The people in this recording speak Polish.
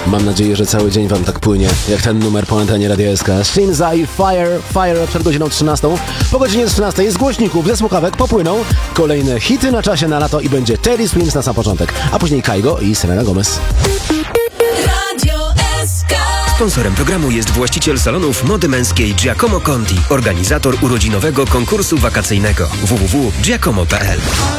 Mam nadzieję, że cały dzień wam tak płynie, jak ten numer po antenie Radia SK. Shinzai Fire przed godziną 13. Po godzinie 13 z głośników, ze słuchawek popłyną kolejne hity na czasie na lato i będzie Teddy Swims na sam początek, a później Kygo i Selena Gomez. Radio SK. Sponsorem programu jest właściciel salonów mody męskiej Giacomo Conti, organizator urodzinowego konkursu wakacyjnego www.giacomo.pl.